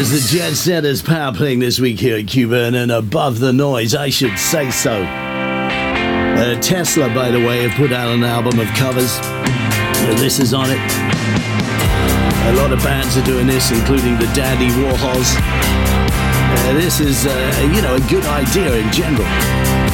is the Jet Setters power playing this week here at Cuba, and above the noise, I should say so. Tesla, by the way, have put out an album of covers. This is on it. A lot of bands are doing this, including the Dandy Warhols. This is, a good idea in general.